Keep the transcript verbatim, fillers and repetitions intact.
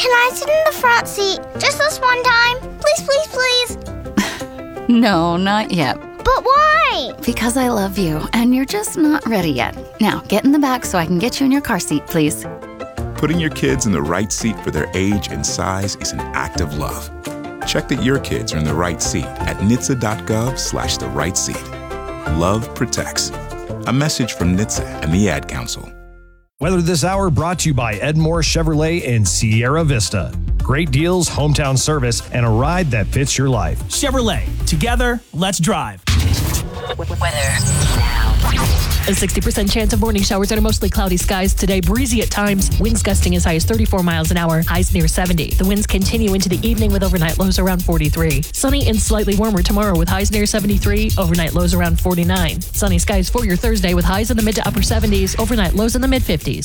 Can I sit in the front seat just this one time? Please, please, please. No, not yet. But why? Because I love you, and you're just not ready yet. Now, get in the back so I can get you in your car seat, please. Putting your kids in the right seat for their age and size is an act of love. Check that your kids are in the right seat at N H T S A dot gov slash the right seat. Love protects. A message from N H T S A and the Ad Council. Weather this hour brought to you by Edmore Chevrolet in Sierra Vista. Great deals, hometown service, and a ride that fits your life. Chevrolet. Together, let's drive. Weather now. A sixty percent chance of morning showers under mostly cloudy skies today. Breezy at times. Winds gusting as high as thirty-four miles an hour. Highs near seventy. The winds continue into the evening with overnight lows around forty-three. Sunny and slightly warmer tomorrow with highs near seventy-three. Overnight lows around forty-nine. Sunny skies for your Thursday with highs in the mid to upper seventies. Overnight lows in the mid fifties.